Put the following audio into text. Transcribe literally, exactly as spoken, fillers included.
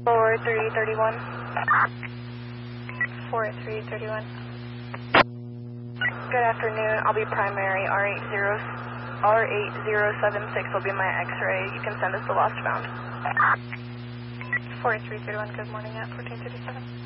four three three one. four three three one. Good afternoon. I'll be primary. R eight zero R eight zero seven six will be my X-ray. You can send us the lost bound. four three three one. Good morning at fourteen thirty-seven.